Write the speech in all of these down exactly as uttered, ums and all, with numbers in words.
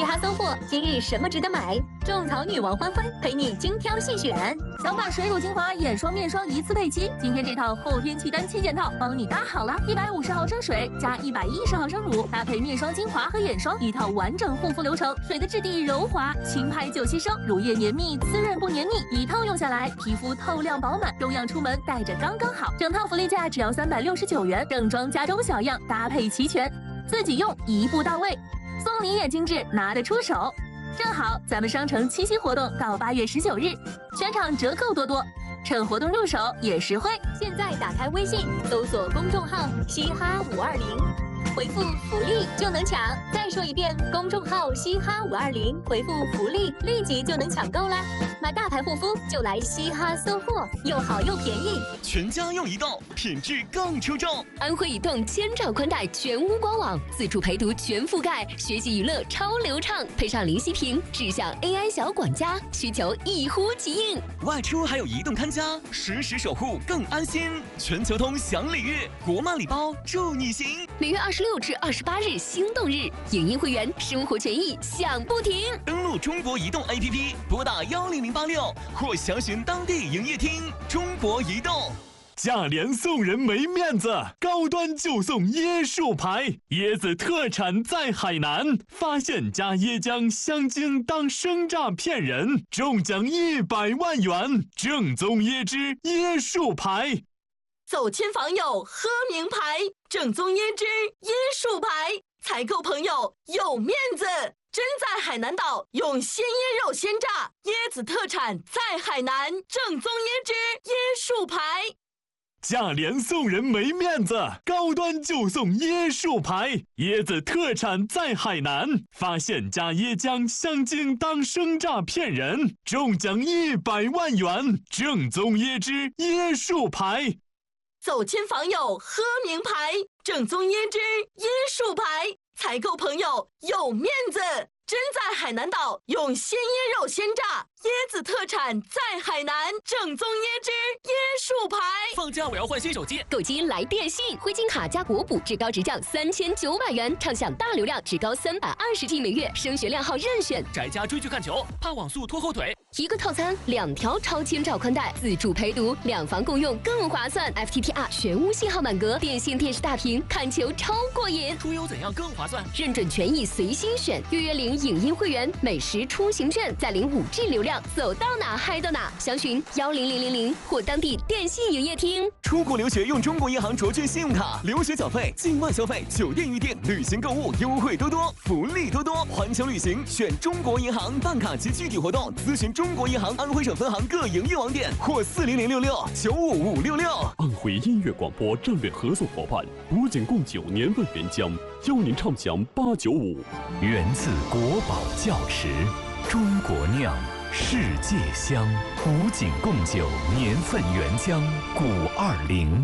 嘻哈搜货，今日什么值得买？种草女王欢欢陪你精挑细选。 想把水乳精华、眼霜、面霜一次配齐？今天这套后天气单七件套帮你搭好了。一百五十毫升水加一百一十毫升乳，搭配面霜、精华和眼霜，一套完整护肤流程。水的质地柔滑，轻拍就吸收，乳液绵密，滋润不黏腻。一套用下来，皮肤透亮饱满，中样出门带着刚刚好。整套福利价只要三百六十九元，正装加中小样搭配齐全，自己用一步到位。送礼也精致，拿得出手。正好咱们商城七夕活动到八月十九日，全场折扣多多，趁活动入手也实惠。 现在打开微信，搜索公众号“嘻哈五二零”，回复“福利”就能抢。再说一遍，公众号“嘻哈五二零”，回复“福利”，立即就能抢购啦！买大牌护肤就来嘻哈搜货，又好又便宜。 全家用移动，品质更出众。 安徽移动千兆宽带全屋官网，自主陪读全覆盖，学习娱乐超流畅，配上林息屏智享 A I 小管家，需求一呼即应。 外出还有移动看家，实时守护更安心。全球通享礼遇，国漫礼包助你行。 每月二十六至二十八日心动日，影音会员生活权益享不停。 登录中国移动 A P P， 拨打幺零零八六或详询当地营业厅。中国移动。 价廉送人没面子，高端就送椰树牌，椰子特产在海南，发现加椰浆香精当生榨骗人，中奖一百万元，正宗椰汁椰树牌。 走亲访友喝名牌，正宗椰汁椰树牌，采购朋友有面子。真在海南岛用鲜椰肉鲜榨，椰子特产在海南，正宗椰汁椰树牌。 价廉送人没面子，高端就送椰树牌，椰子特产在海南，发现加椰浆香精当生榨骗人，中奖一百万元，正宗椰汁椰树牌。 走亲访友喝名牌，正宗椰汁椰树牌，采购朋友有面子。真在海南岛用鲜椰肉鲜榨，椰子特产在海南，正宗椰汁椰树牌。 放假我要换新手机， 购机来电信，灰金卡加国补至高直降三千九百元，畅享大流量至高三百二十 G 每月，升学量号任选。 宅家追剧看球，怕网速拖后腿。 一个套餐，两条超千兆宽带，自助陪读，两房共用更划算。F T T R 全屋信号满格，电信电视大屏，看球超过瘾。 出游怎样更划算？ 认准权益随心选，月月领影音会员、美食出行券，再领 五 G 流量，走到哪嗨到哪。详询幺零零零零或当地电信营业厅。 出国留学用中国银行卓券信用卡，留学缴费、境外消费、酒店预订、旅行购物，优惠多多，福利多多。环球旅行选中国银行，办卡及具体活动咨询中国银行安徽省分行各营业网点或四零零六六九五五六六。 安徽音乐广播战略合作伙伴古井贡酒年份原浆，邀您畅享八九五。 源自国宝窖池，中国酿，世界香。古井贡酒年份原浆古二零。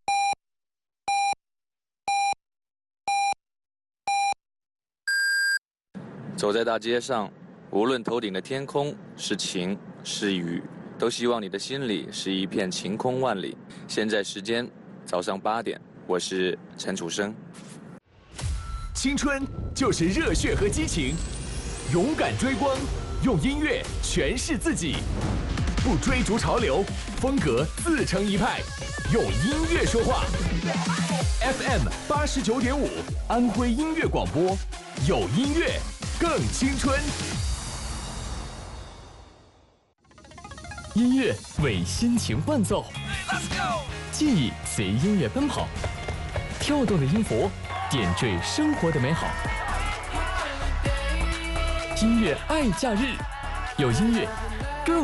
走在大街上，无论头顶的天空是晴是雨，都希望你的心里是一片晴空万里。现在时间早上八点，我是陈楚生。 青春就是热血和激情，勇敢追光，用音乐诠释自己，不追逐潮流，风格自成一派，用音乐说话。F M 八十九点五，安徽音乐广播，有音乐更青春。 音乐为心情伴奏，记忆随音乐奔跑，跳动的音符点缀生活的美好。音乐爱假日，有音乐